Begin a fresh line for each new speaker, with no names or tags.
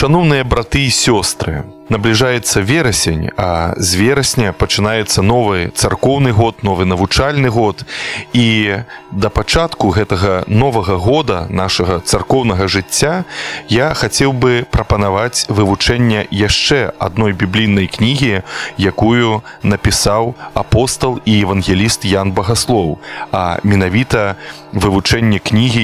Шановныя браты і сёстры, набліжаецца верасень, а з верасня пачынаецца новы царкоўны год, новы навучальны год. І да пачатку гэтага новага года нашага царкоўнага жыцця я хацеў бы прапанаваць вывучэнне яшчэ адной біблійнай кнігі, якую напісаў апостал і евангеліст Ян Багаслоў, а менавіта вывучэнне кнігі